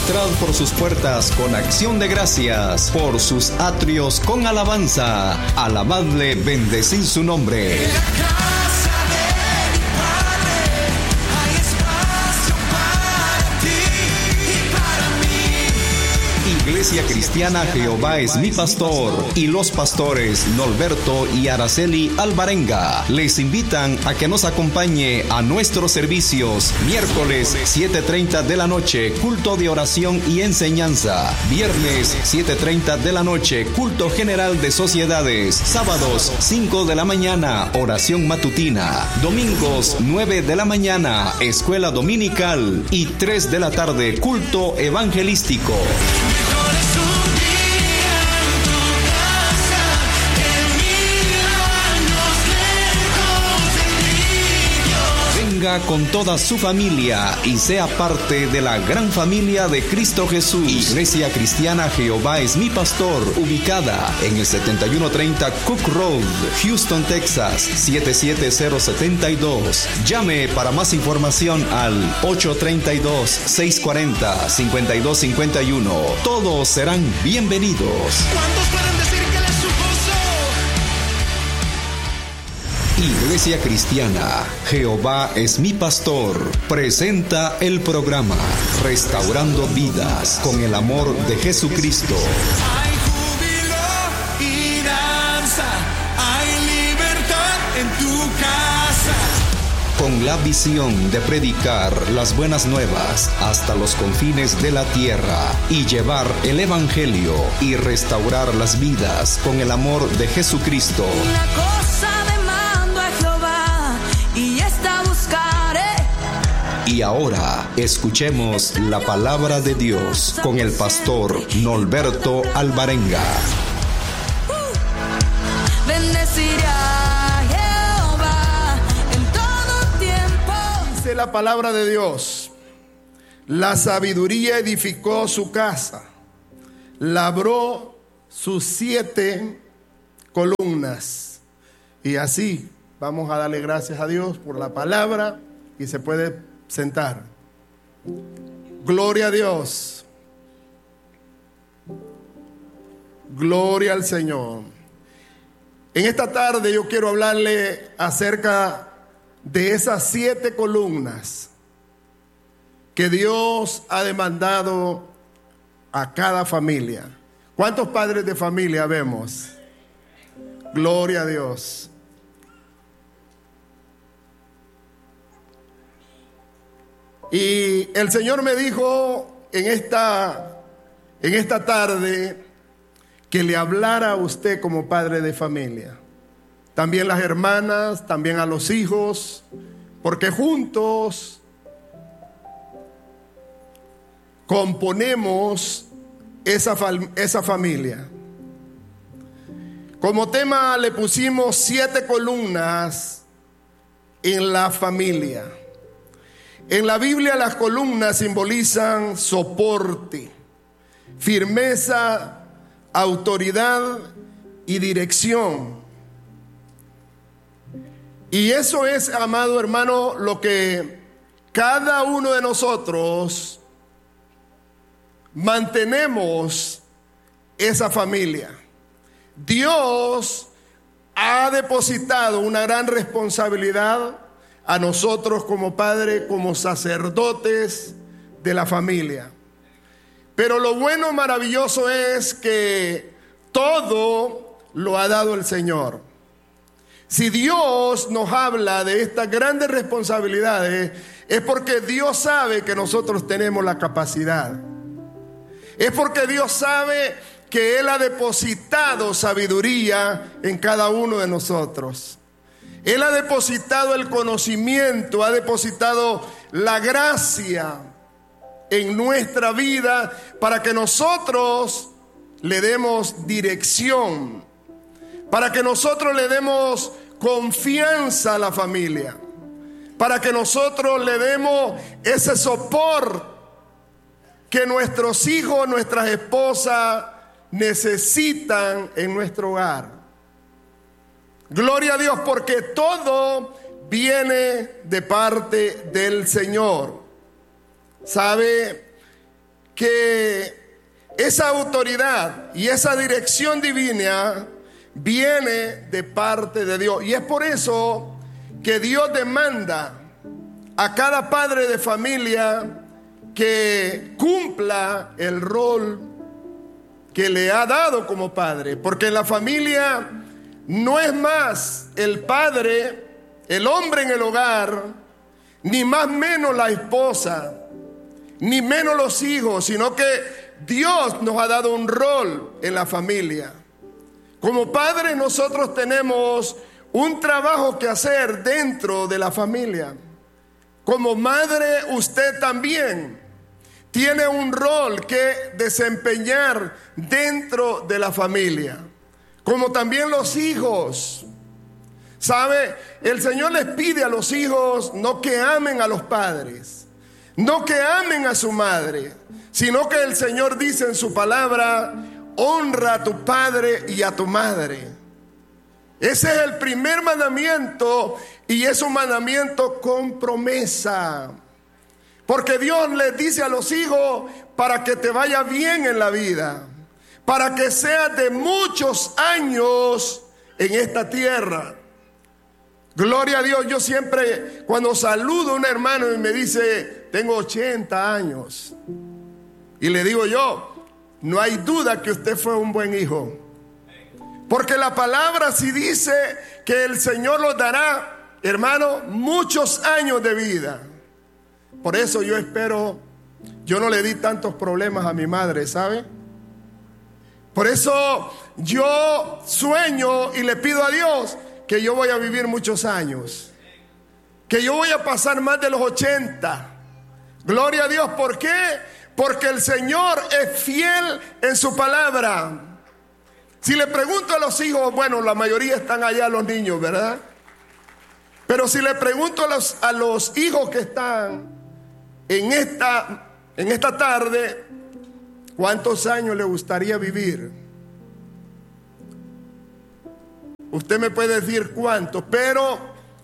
Entrad por sus puertas con acción de gracias, por sus atrios con alabanza. Alabadle, bendecid su nombre. En la casa de mi Padre hay espacio para ti y para mí. Iglesia Cristiana Jehová es mi pastor y los pastores Norberto y Araceli Alvarenga les invitan a que nos acompañe a nuestros servicios miércoles 7:30 de la noche, culto de oración y enseñanza; viernes 7:30 de la noche, culto general de sociedades; sábados 5 de la mañana, oración matutina; domingos 9 de la mañana, escuela dominical; y 3 de la tarde, culto evangelístico. Venga con toda su familia y sea parte de la gran familia de Cristo Jesús. Iglesia Cristiana Jehová es mi pastor, ubicada en el 7130 Cook Road, Houston, Texas, 77072. Llame para más información al 832-640-5251. Todos serán bienvenidos. ¿Cuántos pueden decir que Él es su gozo? Iglesia Cristiana Jehová es mi pastor presenta el programa Restaurando Vidas con el amor de Jesucristo. Hay júbilo y danza, hay libertad en tu casa. Con la visión de predicar las buenas nuevas hasta los confines de la tierra y llevar el evangelio y restaurar las vidas con el amor de Jesucristo. Una cosa demando a Jehová y esta buscaré. Y ahora escuchemos la palabra de Dios con el pastor Norberto Alvarenga. Bendeciré a Jehová en todo tiempo. Dice la palabra de Dios: la sabiduría edificó su casa, labró sus 7 columnas. Y así vamos a darle gracias a Dios por la palabra y se puede sentar. Gloria a Dios. Gloria al Señor. En esta tarde yo quiero hablarle acerca de esas 7 columnas que Dios ha demandado a cada familia. ¿Cuántos padres de familia vemos? Gloria a Dios. Y el Señor me dijo en esta tarde que le hablara a usted como padre de familia. También las hermanas, también a los hijos, porque juntos componemos esa familia. Como tema le pusimos 7 columnas en la familia. En la Biblia las columnas simbolizan soporte, firmeza, autoridad y dirección. Y eso es, amado hermano, lo que cada uno de nosotros mantenemos esa familia. Dios ha depositado una gran responsabilidad a nosotros como padres, como sacerdotes de la familia. Pero lo bueno, maravilloso es que todo lo ha dado el Señor. Si Dios nos habla de estas grandes responsabilidades, es porque Dios sabe que nosotros tenemos la capacidad. Es porque Dios sabe que Él ha depositado sabiduría en cada uno de nosotros. Él ha depositado el conocimiento, ha depositado la gracia en nuestra vida para que nosotros le demos dirección, para que nosotros le demos confianza a la familia, para que nosotros le demos ese soporte que nuestros hijos, nuestras esposas necesitan en nuestro hogar. Gloria a Dios, porque todo viene de parte del Señor. ¿Sabe? que esa autoridad y esa dirección divina viene de parte de Dios. Y es por eso que Dios demanda a cada padre de familia que cumpla el rol que le ha dado como padre. Porque en la familia no es más el padre, el hombre en el hogar, ni más menos la esposa, ni menos los hijos, sino que Dios nos ha dado un rol en la familia. Como padres nosotros tenemos un trabajo que hacer dentro de la familia. Como madre usted también tiene un rol que desempeñar dentro de la familia. Como también los hijos. ¿Sabe? El Señor les pide a los hijos no que amen a los padres, no que amen a su madre, sino que el Señor dice en su palabra: honra a tu padre y a tu madre. Ese es el primer mandamiento, y es un mandamiento con promesa. Porque Dios les dice a los hijos: para que te vaya bien en la vida, para que seas de muchos años en esta tierra. Gloria a Dios. Yo siempre, cuando saludo a un hermano y me dice: tengo 80 años, y le digo yo: no hay duda que usted fue un buen hijo. Porque la palabra sí dice que el Señor los dará, hermano, muchos años de vida. Por eso yo espero, yo no le di tantos problemas a mi madre, ¿sabe? Por eso yo sueño y le pido a Dios que yo voy a vivir muchos años, que yo voy a pasar más de los 80. Gloria a Dios. ¿Por qué? Porque el Señor es fiel en su palabra. Si le pregunto a los hijos, bueno, la mayoría están allá los niños, ¿verdad? Pero si le pregunto a los hijos que están en esta tarde, ¿cuántos años le gustaría vivir? Usted me puede decir cuántos, pero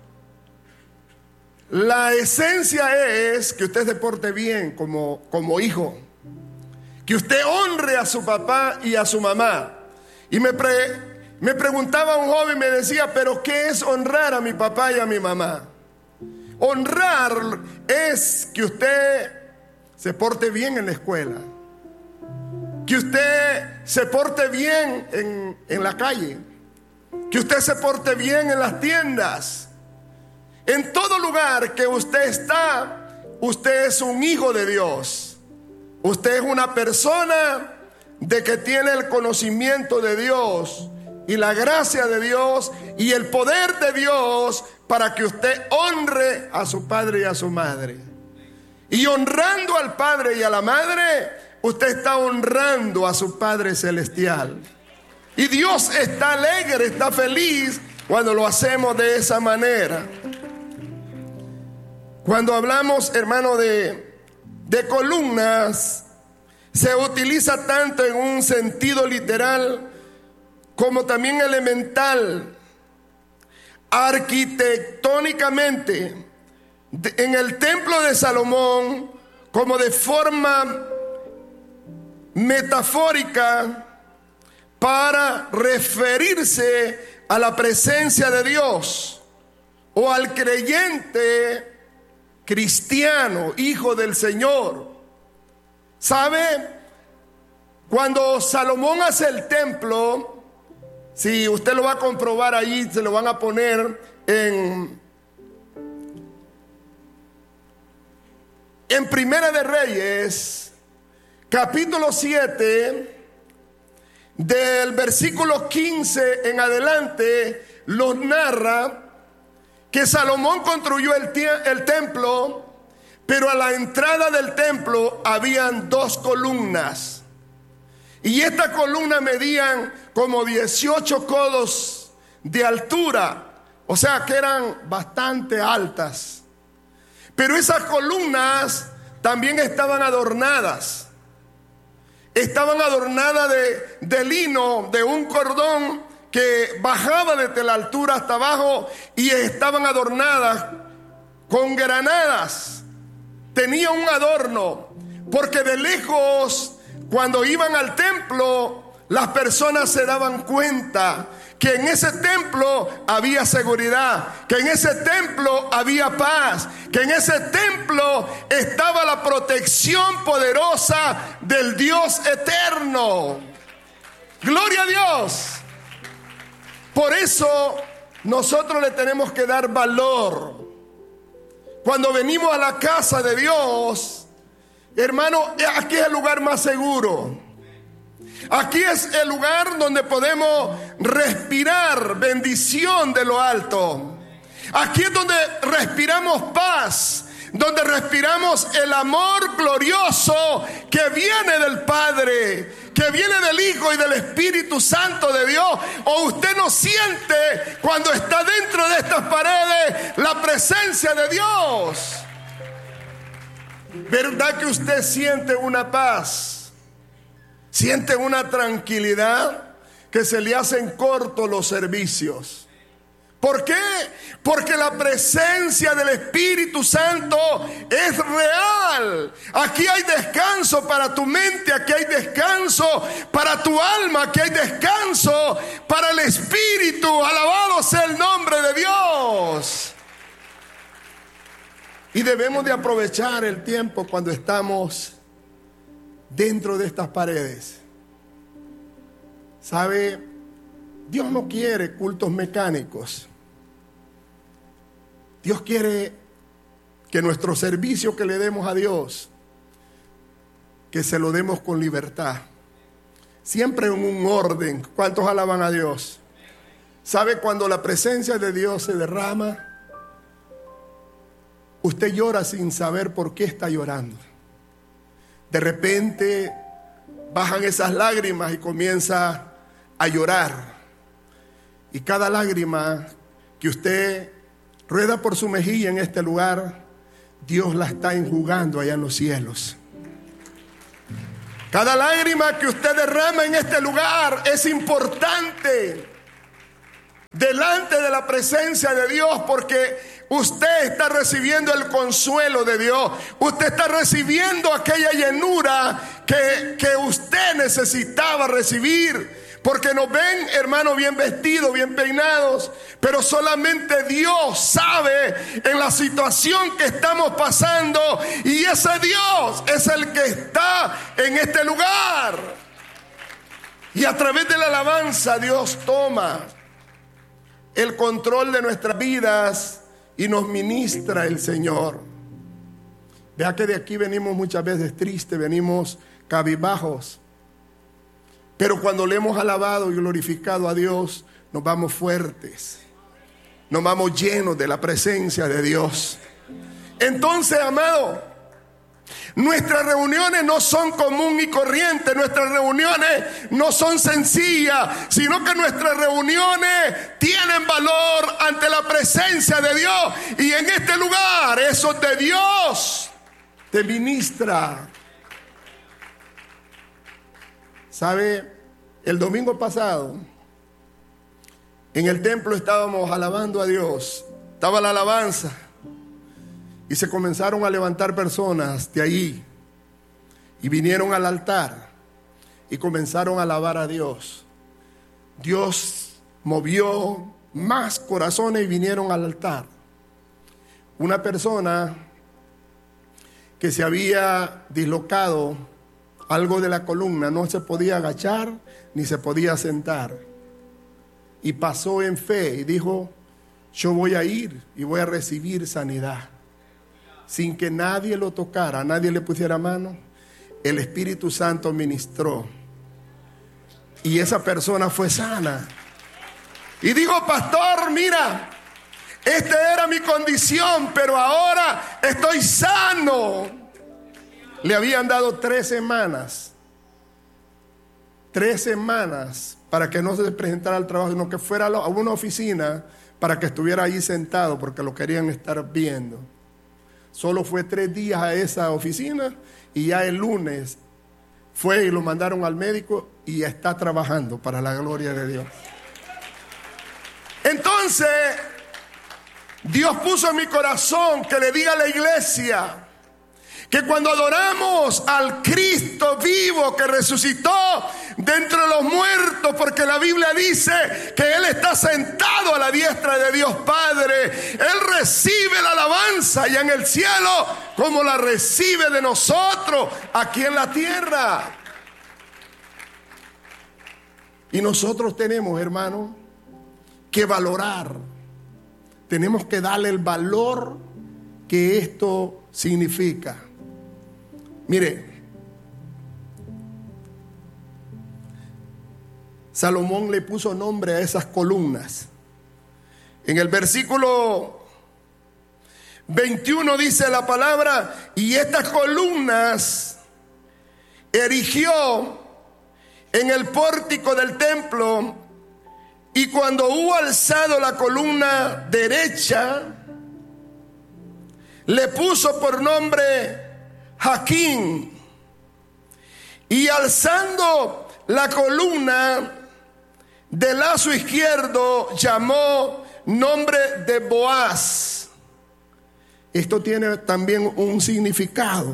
la esencia es que usted se porte bien como hijo, que usted honre a su papá y a su mamá. Y me preguntaba un joven, me decía: ¿pero qué es honrar a mi papá y a mi mamá? Honrar es que usted se porte bien en la escuela, que usted se porte bien en la calle, que usted se porte bien en las tiendas. En todo lugar que usted está, usted es un hijo de Dios. Usted es una persona de que tiene el conocimiento de Dios y la gracia de Dios y el poder de Dios para que usted honre a su padre y a su madre. Y honrando al padre y a la madre, usted está honrando a su Padre Celestial. Y Dios está alegre, está feliz cuando lo hacemos de esa manera. Cuando hablamos, hermano, de columnas, se utiliza tanto en un sentido literal como también elemental. Arquitectónicamente, en el templo de Salomón, como de forma metafórica, para referirse a la presencia de Dios o al creyente cristiano, hijo del Señor. ¿Sabe? Cuando Salomón hace el templo, si usted lo va a comprobar allí, se lo van a poner en Primera de Reyes, capítulo 7, del versículo 15 en adelante, nos narra que Salomón construyó el templo, pero a la entrada del templo habían 2 columnas. Y estas columnas medían como 18 codos de altura, o sea que eran bastante altas. Pero esas columnas también estaban adornadas. Estaban adornadas de lino, de un cordón que bajaba desde la altura hasta abajo, y estaban adornadas con granadas. Tenía un adorno Porque de lejos, cuando iban al templo, las personas se daban cuenta que en ese templo había seguridad, que en ese templo había paz, que en ese templo estaba la protección poderosa del Dios eterno. Gloria a Dios. Por eso nosotros le tenemos que dar valor. Cuando venimos a la casa de Dios, hermano, aquí es el lugar más seguro. Aquí es el lugar donde podemos respirar bendición de lo alto. Aquí es donde respiramos paz, donde respiramos el amor glorioso que viene del Padre, que viene del Hijo y del Espíritu Santo de Dios. ¿O usted no siente cuando está dentro de estas paredes la presencia de Dios? ¿Verdad que usted siente una paz? Siente una tranquilidad que se le hacen cortos los servicios. ¿Por qué? Porque la presencia del Espíritu Santo es real. Aquí hay descanso para tu mente, aquí hay descanso para tu alma, aquí hay descanso para el Espíritu. Alabado sea el nombre de Dios. Y debemos de aprovechar el tiempo cuando estamos dentro de estas paredes. ¿Sabe? Dios no quiere cultos mecánicos. Dios quiere que nuestro servicio que le demos a Dios, que se lo demos con libertad. Siempre en un orden. ¿Cuántos alaban a Dios? ¿Sabe? Cuando la presencia de Dios se derrama, usted llora sin saber por qué está llorando. De repente bajan esas lágrimas y comienza a llorar. Y cada lágrima que usted rueda por su mejilla en este lugar, Dios la está enjugando allá en los cielos. Cada lágrima que usted derrama en este lugar es importante delante de la presencia de Dios, porque usted está recibiendo el consuelo de Dios. Usted está recibiendo aquella llenura que usted necesitaba recibir. Porque nos ven, hermanos, bien vestidos, bien peinados, pero solamente Dios sabe en la situación que estamos pasando, y ese Dios es el que está en este lugar. Y a través de la alabanza Dios toma el control de nuestras vidas y nos ministra el Señor. Vea que de aquí venimos muchas veces tristes, venimos cabizbajos. Pero cuando le hemos alabado y glorificado a Dios, nos vamos fuertes. Nos vamos llenos de la presencia de Dios. Entonces, amado, nuestras reuniones no son común y corriente. Nuestras reuniones no son sencillas, sino que nuestras reuniones tienen valor ante la presencia de Dios. Y en este lugar, eso de Dios te ministra. ¿Sabe? El domingo pasado, en el templo estábamos alabando a Dios. Estaba la alabanza. Y se comenzaron a levantar personas de allí. Y vinieron al altar. Y comenzaron a alabar a Dios. Dios movió más corazones y vinieron al altar. Una persona que se había dislocado algo de la columna, no se podía agachar ni se podía sentar, y pasó en fe y dijo: yo voy a ir y voy a recibir sanidad, sin que nadie lo tocara, nadie le pusiera mano. El Espíritu Santo ministró y esa persona fue sana. Y dijo: pastor, mira, esta era mi condición, pero ahora estoy sano. Le habían dado 3 semanas. 3 semanas para que no se presentara al trabajo, sino que fuera a una oficina para que estuviera ahí sentado, porque lo querían estar viendo. Solo fue 3 días a esa oficina y ya el lunes fue y lo mandaron al médico y ya está trabajando para la gloria de Dios. Entonces, Dios puso en mi corazón que le diga a la iglesia Que cuando adoramos al Cristo vivo que resucitó de entre los muertos, porque la Biblia dice que Él está sentado a la diestra de Dios Padre, Él recibe la alabanza allá en el cielo como la recibe de nosotros aquí en la tierra. Y nosotros tenemos, hermano, que valorar. Tenemos que darle el valor que esto significa. Mire, Salomón le puso nombre a esas columnas. En el versículo 21 dice la palabra: y estas columnas erigió en el pórtico del templo, y cuando hubo alzado la columna derecha, le puso por nombre Jaquín, y alzando la columna del lazo izquierdo llamó nombre de Boaz. Esto tiene también un significado.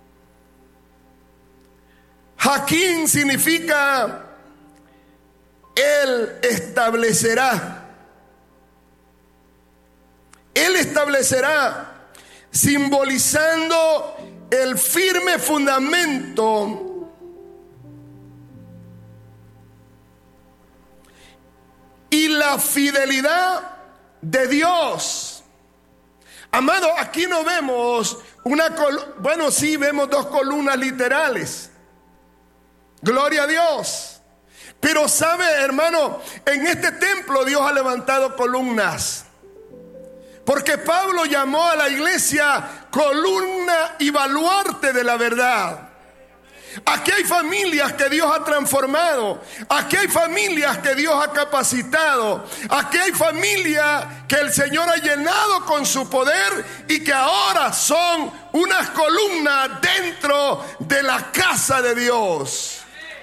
Jaquín significa Él establecerá. Él establecerá, simbolizando el firme fundamento y la fidelidad de Dios. Amado, aquí no vemos bueno, sí vemos dos columnas literales. Gloria a Dios. Pero sabe, hermano, en este templo Dios ha levantado columnas. Porque Pablo llamó a la iglesia columna y baluarte de la verdad. Aquí hay familias que Dios ha transformado. Aquí hay familias que Dios ha capacitado. Aquí hay familias que el Señor ha llenado con su poder y que ahora son unas columnas dentro de la casa de Dios.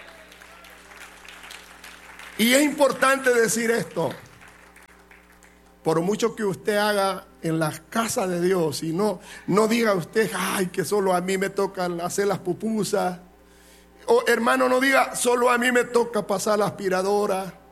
Y es importante decir esto. Por mucho que usted haga en las casas de Dios, y no diga usted, ay, que solo a mí me toca hacer las pupusas. O hermano, no diga, solo a mí me toca pasar la aspiradora.